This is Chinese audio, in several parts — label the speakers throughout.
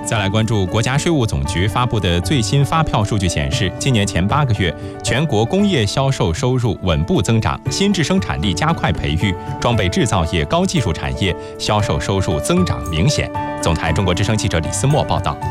Speaker 1: 再来关注国家税务总局发布的最新发票数据显示，今年前8个月，全国工业销售收入稳步增长，新质生产力加快培育，装备制造业、高技术产业销售收入增长明显。总台中国之声记者李思墨报道。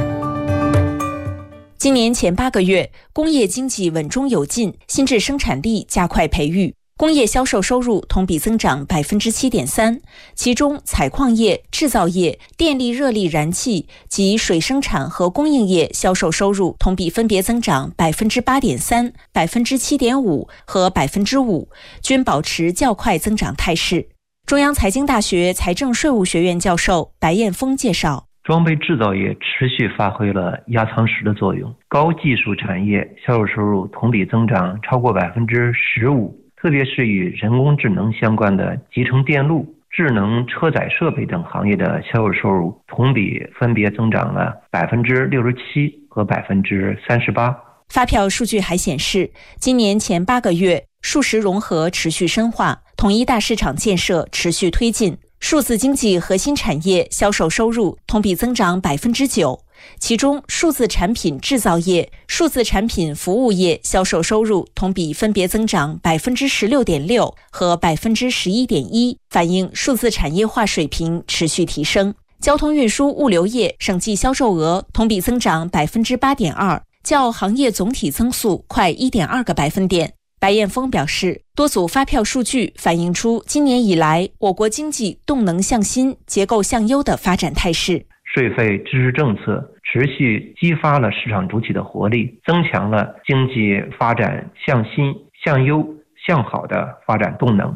Speaker 2: 今年前8个月，工业经济稳中有进，新质生产力加快培育。工业销售收入同比增长 7.3%， 其中采矿业、制造业、电力热力燃气及水生产和供应业销售收入同比分别增长 8.3%、7.5% 和 5%， 均保持较快增长态势。中央财经大学财政税务学院教授白彦峰介绍，
Speaker 3: 装备制造业持续发挥了压舱石的作用，高技术产业销售收入同比增长超过 15%，特别是与人工智能相关的集成电路、智能车载设备等行业的销售收入同比分别增长了 67% 和 38%。
Speaker 2: 发票数据还显示，今年前8个月，数实融合持续深化，统一大市场建设持续推进，数字经济核心产业销售收入同比增长 9%，其中数字产品制造业、数字产品服务业销售收入同比分别增长 16.6% 和 11.1%， 反映数字产业化水平持续提升。交通运输物流业省际销售额同比增长 8.2%， 较行业总体增速快 1.2个百分点。白彦峰表示，多组发票数据反映出今年以来我国经济动能向新、结构向优的发展态势。
Speaker 3: 税费支持政策持续激发了市场主体的活力，增强了经济发展向新、向优、向好的发展动能。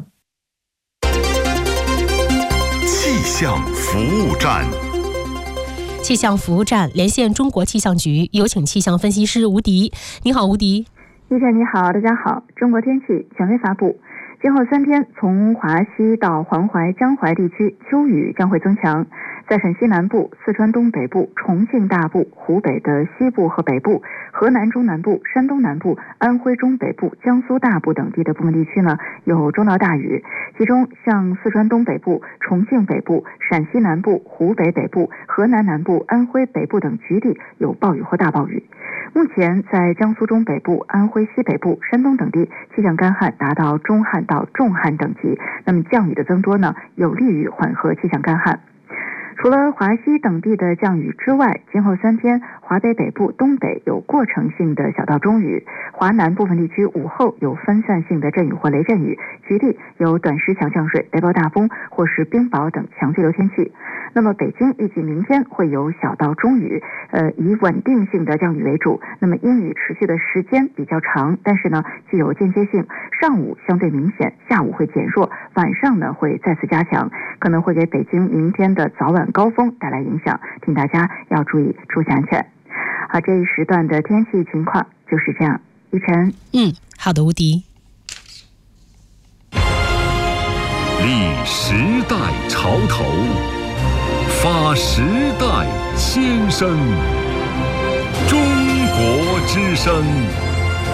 Speaker 4: 气象服务站，
Speaker 5: 气象服务站连线中国气象局，有请气象分析师吴迪。你好，吴迪。
Speaker 6: 医生你好，大家好。中国天气权威发布，今后3天从华西到黄淮、江淮地区秋雨将会增强，在陕西南部、四川东北部、重庆大部、湖北的西部和北部、河南中南部、山东南部、安徽中北部、江苏大部等地的部分地区呢有中到大雨，其中像四川东北部、重庆北部、陕西南部、湖北北部、河南南部、安徽北部等局地有暴雨或大暴雨。目前在江苏中北部、安徽西北部、山东等地气象干旱达到中旱到重旱等级，那么降雨的增多呢有利于缓和气象干旱。除了华西等地的降雨之外，今后3天华北北部、东北有过程性的小到中雨，华南部分地区午后有分散性的阵雨或雷阵雨，局地有短时强降水、雷暴大风或是冰雹等强对流天气。那么北京预计明天会有小到中雨，以稳定性的降雨为主，那么阴雨持续的时间比较长，但是呢具有间接性，上午相对明显，下午会减弱，晚上呢会再次加强，可能会给北京明天的早晚高峰带来影响，请大家要注意出行安全。好，这一时段的天气情况就是这样。依晨，
Speaker 5: 好的，吴迪。
Speaker 4: 立时代潮头，发时代先声，中国之声。